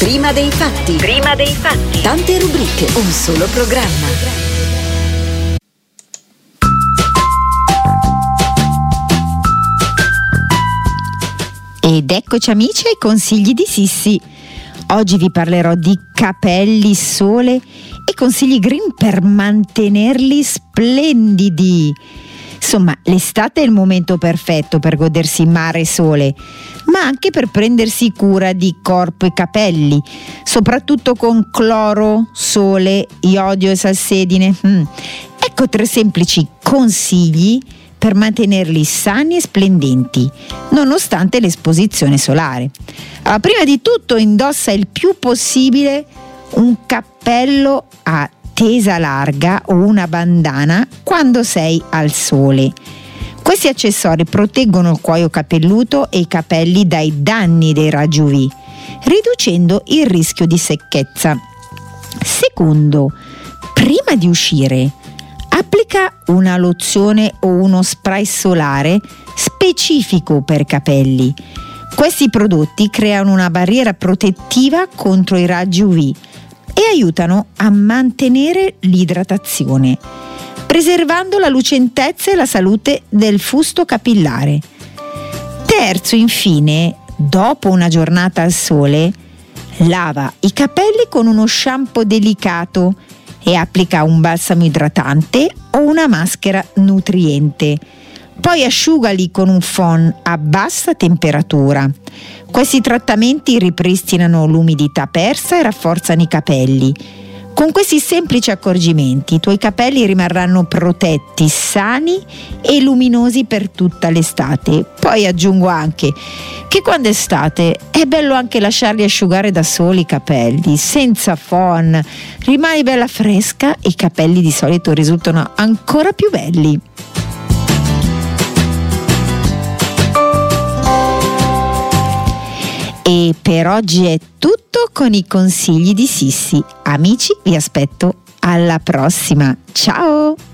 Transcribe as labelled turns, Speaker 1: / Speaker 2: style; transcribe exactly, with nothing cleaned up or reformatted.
Speaker 1: Prima dei fatti. Prima dei fatti. Tante rubriche, un solo programma.
Speaker 2: Ed eccoci amici ai consigli di Sissi. Oggi vi parlerò di capelli, sole e consigli green per mantenerli splendidi. Insomma, l'estate è il momento perfetto per godersi mare e sole, ma anche per prendersi cura di corpo e capelli, soprattutto con cloro, sole, iodio e salsedine. Mm. Ecco tre semplici consigli per mantenerli sani e splendenti, nonostante l'esposizione solare. Allora, prima di tutto indossa il più possibile un cappello a tesa larga o una bandana quando sei al sole. Questi accessori proteggono il cuoio capelluto e i capelli dai danni dei raggi U V, riducendo il rischio di secchezza. Secondo, prima di uscire, applica una lozione o uno spray solare specifico per capelli. Questi prodotti creano una barriera protettiva contro i raggi U V e aiutano a mantenere l'idratazione, preservando la lucentezza e la salute del fusto capillare. Terzo, infine, dopo una giornata al sole, lava i capelli con uno shampoo delicato e applica un balsamo idratante o una maschera nutriente. Poi asciugali con un phon a bassa temperatura. Questi trattamenti ripristinano l'umidità persa e rafforzano i capelli. Con questi semplici accorgimenti i tuoi capelli rimarranno protetti, sani e luminosi per tutta l'estate. Poi aggiungo anche che quando è estate è bello anche lasciarli asciugare da soli i capelli, senza phon. Rimani bella fresca e i capelli di solito risultano ancora più belli. E per oggi è tutto con i consigli di Sissi. Amici, vi aspetto alla prossima. Ciao!